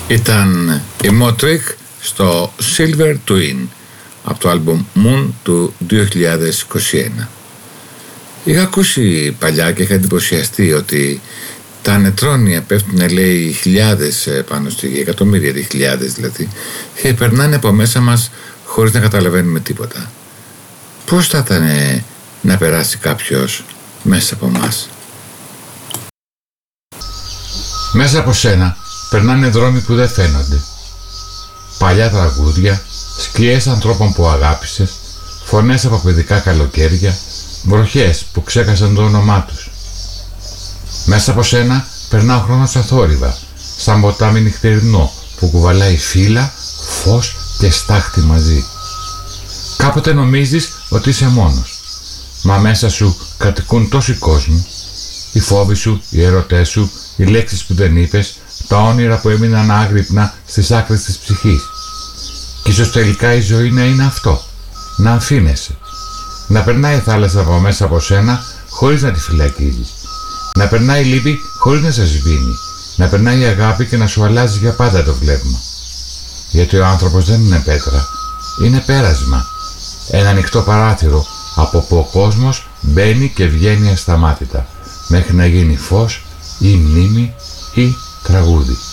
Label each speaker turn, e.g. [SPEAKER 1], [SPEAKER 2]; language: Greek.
[SPEAKER 1] Ήταν η Motric στο Silver Twin από το άλμπουμ Moon του 2021. Είχα ακούσει παλιά και είχα εντυπωσιαστεί ότι τα νετρόνια πέφτουν, λέει, χιλιάδες πάνω στη γη, εκατομμύρια ή χιλιάδες δηλαδή, και περνάνε από μέσα μας χωρίς να καταλαβαίνουμε τίποτα. Πώς θα ήταν να περάσει κάποιος μέσα από μας?
[SPEAKER 2] Μέσα από σένα περνάνε δρόμοι που δεν φαίνονται. Παλιά τραγούδια, σκιές ανθρώπων που αγάπησες, φωνές από παιδικά καλοκαίρια, βροχές που ξέχασαν το όνομά τους. Μέσα από σένα περνά ο χρόνος αθόρυβα, σαν ποτάμι νυχτερινό που κουβαλάει φύλλα, φως και στάχτη μαζί. Κάποτε νομίζεις ότι είσαι μόνος, μα μέσα σου κατοικούν τόσοι κόσμοι. Οι φόβοι σου, οι ερωτές σου, οι λέξεις που δεν είπες, τα όνειρα που έμειναν άγρυπνα στις άκρες της ψυχής. Κι ίσως τελικά η ζωή να είναι αυτό, να αφήνεσαι. Να περνάει η θάλασσα από μέσα από σένα χωρίς να τη φυλακίζεις. Να περνάει η λύπη χωρίς να σε σβήνει. Να περνάει η αγάπη και να σου αλλάζει για πάντα το βλέμμα. Γιατί ο άνθρωπος δεν είναι πέτρα, είναι πέρασμα. Ένα ανοιχτό παράθυρο από που ο κόσμος μπαίνει και βγαίνει ασταμάτητα, μέχρι να γίνει φως ή μνήμη ή τραγούδι.